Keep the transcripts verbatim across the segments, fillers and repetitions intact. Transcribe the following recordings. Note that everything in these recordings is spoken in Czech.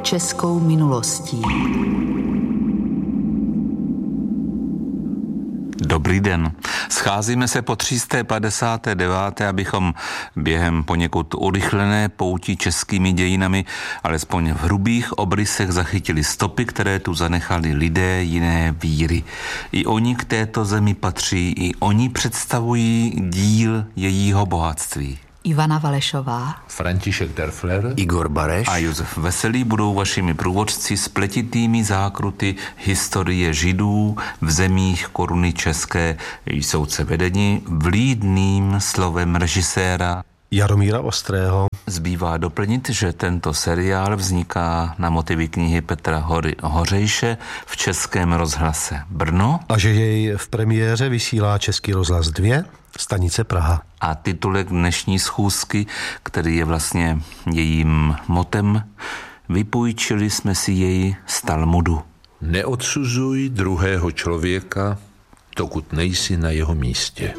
českou minulostí. Dobrý den. Scházíme se po tři sta padesáté deváté abychom během poněkud urychlené poutí českými dějinami alespoň v hrubých obrysech zachytili stopy, které tu zanechali lidé jiné víry. I oni k této zemi patří, i oni představují díl jejího bohatství. Ivana Valešová, František Derfler, Igor Bareš a Josef Veselý budou vašimi průvodci spletitými zákruty historie Židů v zemích koruny české. Jsou se vedeni vlídným slovem režiséra Jaromíra Ostrého. Zbývá doplnit, že tento seriál vzniká na motivy knihy Petra Hory, Hořejše v Českém rozhlase Brno. A že jej v premiéře vysílá Český rozhlas dva, stanice Praha. A titulek dnešní schůzky, který je vlastně jejím motem, vypůjčili jsme si jej z Talmudu. Neodsuzuj druhého člověka, dokud nejsi na jeho místě.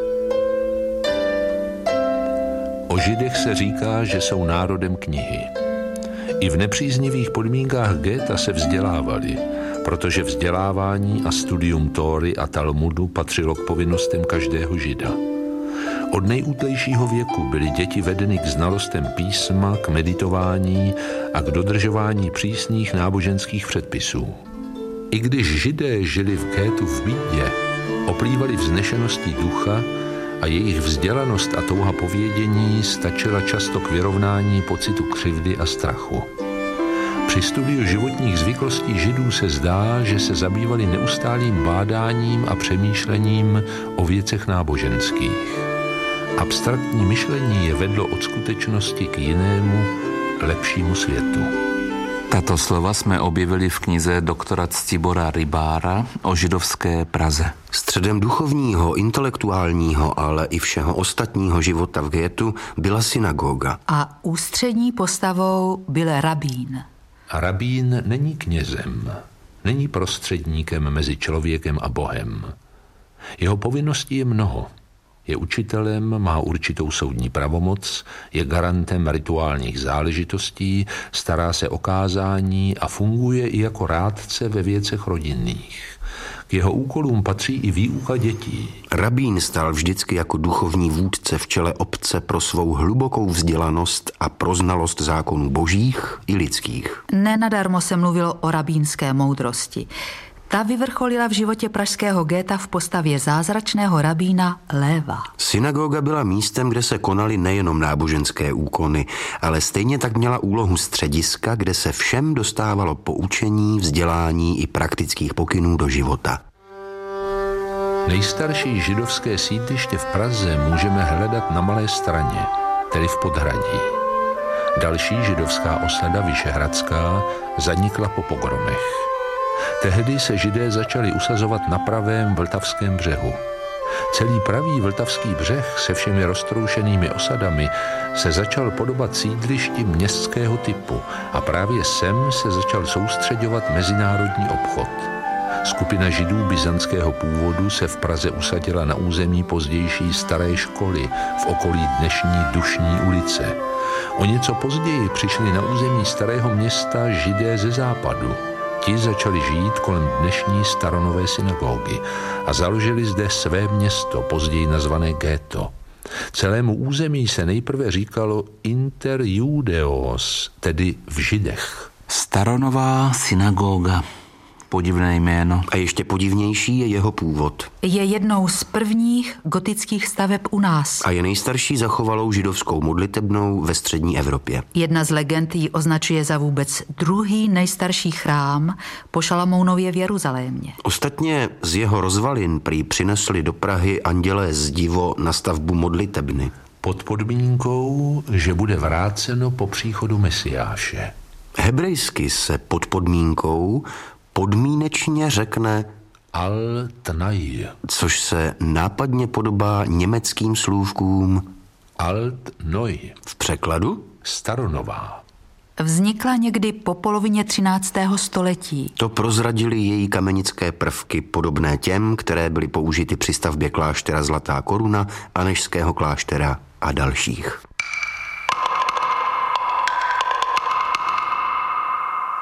O Židech se říká, že jsou národem knihy. I v nepříznivých podmínkách getta se vzdělávali, protože vzdělávání a studium Tóry a Talmudu patřilo k povinnostem každého Žida. Od nejútlejšího věku byly děti vedeny k znalostem písma, k meditování a k dodržování přísných náboženských předpisů. I když Židé žili v ghettu v bídě, oplývali vznešeností ducha a jejich vzdělanost a touha povědění stačila často k vyrovnání pocitu křivdy a strachu. Při studiu životních zvyklostí Židů se zdá, že se zabývali neustálým bádáním a přemýšlením o věcech náboženských. Abstraktní myšlení je vedlo od skutečnosti k jinému, lepšímu světu. Tato slova jsme objevili v knize doktora Ctibora Rybára o židovské Praze. Středem duchovního, intelektuálního, ale i všeho ostatního života v ghettu byla synagoga. A ústřední postavou byl rabín. A rabín není knězem, není prostředníkem mezi člověkem a Bohem. Jeho povinností je mnoho. Je učitelem, má určitou soudní pravomoc, je garantem rituálních záležitostí, stará se o kázání a funguje i jako rádce ve věcech rodinných. K jeho úkolům patří i výuka dětí. Rabín stál vždycky jako duchovní vůdce v čele obce pro svou hlubokou vzdělanost a proznalost zákonů božích i lidských. Nenadarmo se mluvilo o rabínské moudrosti. Ta vyvrcholila v životě pražského getta v postavě zázračného rabína Léva. Synagoga byla místem, kde se konaly nejenom náboženské úkony, ale stejně tak měla úlohu střediska, kde se všem dostávalo poučení, vzdělání i praktických pokynů do života. Nejstarší židovské sídliště v Praze můžeme hledat na Malé Straně, tedy v Podhradí. Další židovská osada Vyšehradská zanikla po pogromech. Tehdy se Židé začali usazovat na pravém vltavském břehu. Celý pravý vltavský břeh se všemi roztroušenými osadami se začal podobat sídlišti městského typu a právě sem se začal soustřeďovat mezinárodní obchod. Skupina Židů byzantského původu se v Praze usadila na území pozdější staré školy v okolí dnešní Dušní ulice. O něco později přišli na území starého města Židé ze západu. Ti začali žít kolem dnešní staronové synagogy a založili zde své město, později nazvané ghetto. Celému území se nejprve říkalo Inter Judeos, tedy v Židech. Staronová synagoga. Podivné jméno. A ještě podivnější je jeho původ. Je jednou z prvních gotických staveb u nás. A je nejstarší zachovalou židovskou modlitebnou ve střední Evropě. Jedna z legend ji označuje za vůbec druhý nejstarší chrám po Šalamounově v Jeruzalémě. Ostatně z jeho rozvalin prý přinesli do Prahy andělé zdivo na stavbu modlitebny. Pod podmínkou, že bude vráceno po příchodu Mesiáše. Hebrejsky se pod podmínkou podmínečně řekne Al-Tnai, což se nápadně podobá německým slůvkům Alt-Neu. V překladu? Staronová. Vznikla někdy po polovině třináctého století. To prozradily její kamenické prvky, podobné těm, které byly použity při stavbě kláštera Zlatá Koruna, Anežského kláštera a dalších.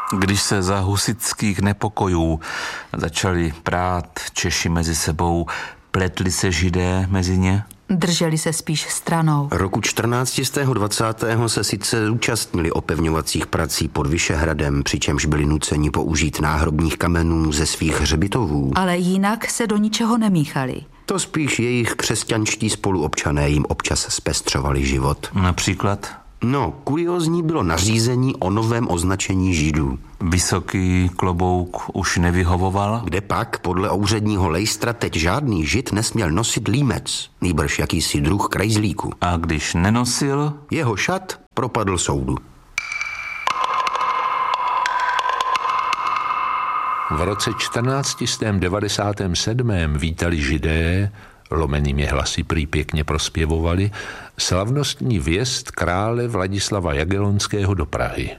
Když se za husitských nepokojů začali prát Češi mezi sebou, pletli se Židé mezi ně? Drželi se spíš stranou. Roku čtrnáct dvacátého se sice zúčastnili opevňovacích prací pod Vyšehradem, přičemž byli nuceni použít náhrobních kamenů ze svých hřbitovů. Ale jinak se do ničeho nemíchali. To spíš jejich křesťanští spoluobčané jim občas zpestřovali život. Například? No, kuriózní bylo nařízení o novém označení Židů. Vysoký klobouk už nevyhovoval? Kde pak, podle úředního lejstra, teď žádný Žid nesměl nosit límec, nýbrž jakýsi druh krajzlíku. A když nenosil? Jeho šat propadl soudu. V roce čtrnáct devadesát sedm vítali Židé, lomenými hlasy prý pěkně prospěvovali, slavnostní vjezd krále Vladislava Jagellonského do Prahy.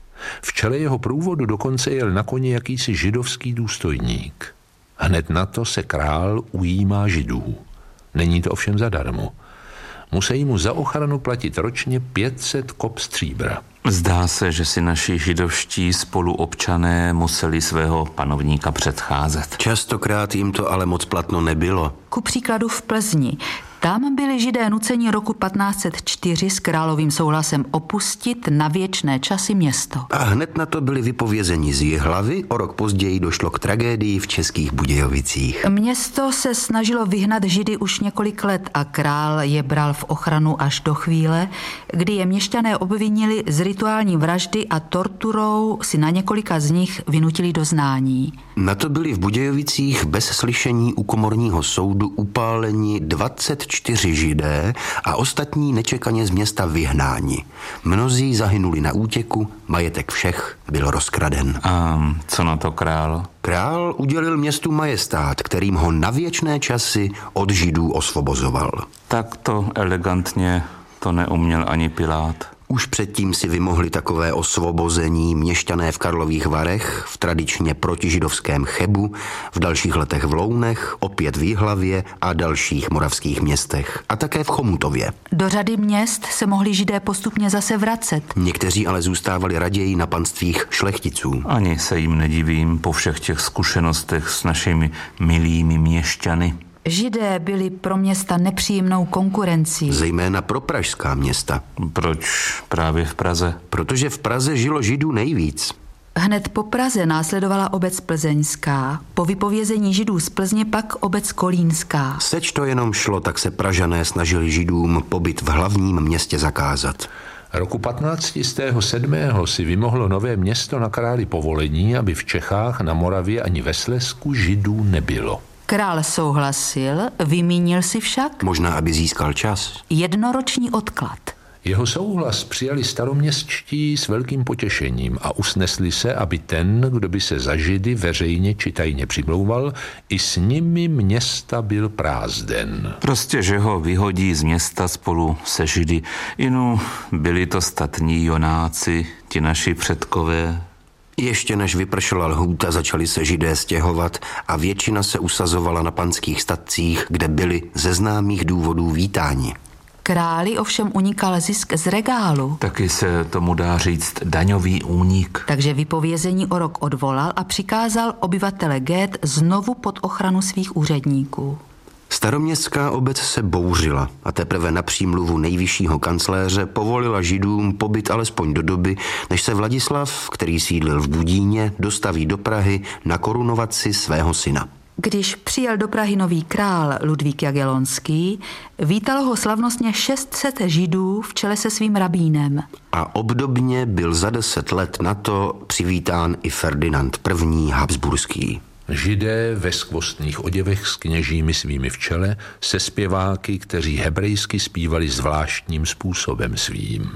V čele jeho průvodu dokonce jel na koni jakýsi židovský důstojník. Hned na to se král ujímá Židů. Není to ovšem zadarmo. Musí mu za ochranu platit ročně pět set kop stříbra. Zdá se, že si naši židovští spoluobčané museli svého panovníka předcházet. Častokrát jim to ale moc platno nebylo. Ku příkladu v Plzni. Tam byli Židé nuceni roku patnáct set čtyři s královým souhlasem opustit na věčné časy město. A hned na to byli vypovězeni z Jihlavy, o rok později došlo k tragédii v Českých Budějovicích. Město se snažilo vyhnat Židy už několik let a král je bral v ochranu až do chvíle, kdy je měšťané obvinili z rituální vraždy a torturou si na několika z nich vynutili doznání. Na to byli v Budějovicích bez slyšení u komorního soudu upáleni dvacet čtyři Židé a ostatní nečekaně z města vyhnáni. Mnozí zahynuli na útěku, majetek všech byl rozkraden. A co na to král? Král udělil městu majestát, kterým ho na věčné časy od Židů osvobozoval. Tak to elegantně to neuměl ani Pilát. Už předtím si vymohli takové osvobození měšťané v Karlových Varech, v tradičně protižidovském Chebu, v dalších letech v Lounech, opět v Jihlavě a dalších moravských městech. A také v Chomutově. Do řady měst se mohli Židé postupně zase vracet. Někteří ale zůstávali raději na panstvích šlechticů. Ani se jim nedivím po všech těch zkušenostech s našimi milými měšťany. Židé byli pro města nepříjemnou konkurencí. Zejména pro pražská města. Proč právě v Praze? Protože v Praze žilo Židů nejvíc. Hned po Praze následovala obec plzeňská, po vypovězení Židů z Plzně pak obec kolínská. Seč to jenom šlo, tak se Pražané snažili Židům pobyt v hlavním městě zakázat. Roku patnáct set sedm si vymohlo Nové Město na králi povolení, aby v Čechách, na Moravě ani ve Slezsku Židů nebylo. Král souhlasil, vymínil si však možná, aby získal čas. Jednoroční odklad. Jeho souhlas přijali staroměstští s velkým potěšením a usnesli se, aby ten, kdo by se za Židy veřejně či tajně přimlouval, i s nimi města byl prázdен. Prostě, že ho vyhodí z města spolu se Židy. Inu, byli to statní Jonáci, ti naši předkové. Ještě než vypršela lhůta, začali se Židé stěhovat a většina se usazovala na panských statcích, kde byli ze známých důvodů vítáni. Králi ovšem unikal zisk z regálu. Taky se tomu dá říct daňový únik. Takže vypovězení o rok odvolal a přikázal obyvatele Gét znovu pod ochranu svých úředníků. Staroměstská obec se bouřila a teprve na přímluvu nejvyššího kancléře povolila Židům pobyt alespoň do doby, než se Vladislav, který sídlil v Budíně, dostaví do Prahy na korunovaci svého syna. Když přijel do Prahy nový král Ludvík Jagellonský, vítalo ho slavnostně šest set Židů v čele se svým rabínem. A obdobně byl za deset let na to přivítán i Ferdinand I. Habsburský. Židé ve skvostných oděvech s kněžími svými v čele, se zpěváky, kteří hebrejsky zpívali zvláštním způsobem svým.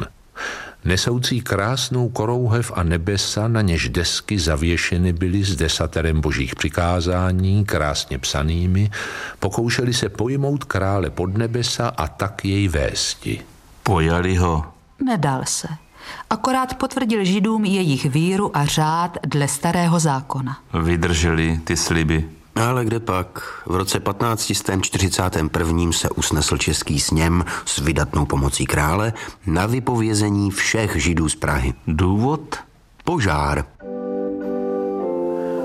Nesoucí krásnou korouhev a nebesa, na něž desky zavěšeny byly s desaterem božích přikázání, krásně psanými, pokoušeli se pojmout krále pod nebesa a tak jej vésti. Pojali ho? Nedal se. Akorát potvrdil Židům jejich víru a řád dle starého zákona. Vydrželi ty sliby. Ale kde pak? V roce patnáct set čtyřicátém prvním se usnesl český sněm s vydatnou pomocí krále na vypovězení všech Židů z Prahy. Důvod? Požár.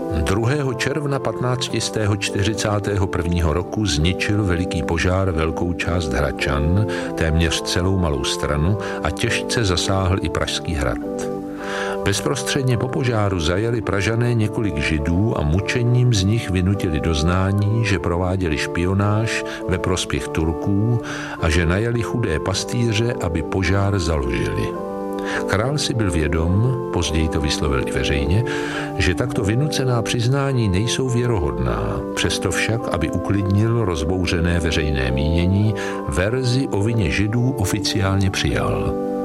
druhého června patnáct set čtyřicátého prvního roku zničil veliký požár velkou část Hradčan, téměř celou Malou Stranu a těžce zasáhl i Pražský hrad. Bezprostředně po požáru zajali Pražané několik Židů a mučením z nich vynutili doznání, že prováděli špionáž ve prospěch Turků a že najali chudé pastýře, aby požár založili. Král si byl vědom, později to vyslovil i veřejně, že takto vynucená přiznání nejsou věrohodná, přesto však, aby uklidnil rozbouřené veřejné mínění, verzi o vině Židů oficiálně přijal.